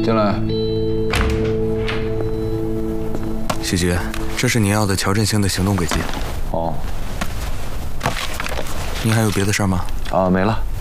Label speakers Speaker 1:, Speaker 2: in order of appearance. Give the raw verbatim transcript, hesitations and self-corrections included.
Speaker 1: 进来。
Speaker 2: 许局，这是您要的乔振兴的行动轨迹。
Speaker 1: 哦。
Speaker 2: 您还有别的事儿吗？
Speaker 1: 啊，没了。